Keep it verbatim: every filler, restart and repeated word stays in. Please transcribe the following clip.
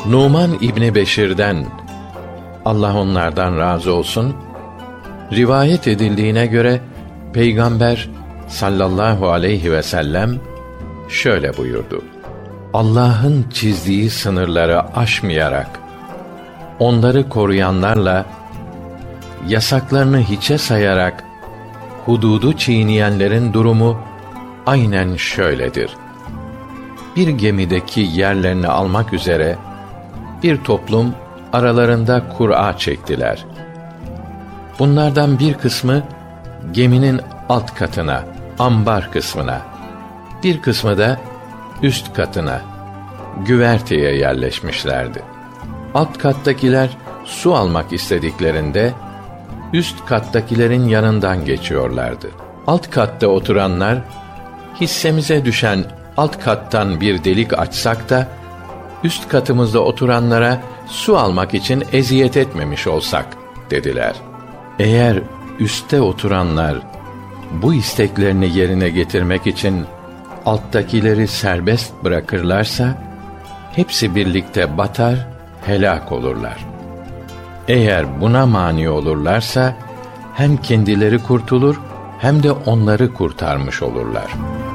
Numan İbni Beşir'den, Allah onlardan razı olsun, rivayet edildiğine göre Peygamber sallallahu aleyhi ve sellem şöyle buyurdu: Allah'ın çizdiği sınırları aşmayarak, onları koruyanlarla, yasaklarını hiçe sayarak hududu çiğneyenlerin durumu aynen şöyledir. Bir gemideki yerlerini almak üzere bir toplum aralarında kura çektiler. Bunlardan bir kısmı geminin alt katına, ambar kısmına, bir kısmı da üst katına, güverteye yerleşmişlerdi. Alt kattakiler su almak istediklerinde üst kattakilerin yanından geçiyorlardı. Alt katta oturanlar, hissemize düşen alt kattan bir delik açsak da üst katımızda oturanlara su almak için eziyet etmemiş olsak dediler. Eğer üstte oturanlar bu isteklerini yerine getirmek için alttakileri serbest bırakırlarsa hepsi birlikte batar, helak olurlar. Eğer buna mani olurlarsa hem kendileri kurtulur hem de onları kurtarmış olurlar.